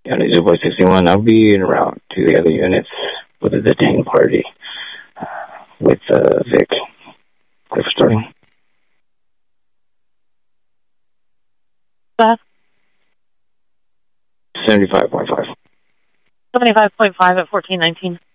Unit 0.61, I'll be en route to the other units with the detained party with Vic. Clear for starting. 75.5. 75.5 at 1419.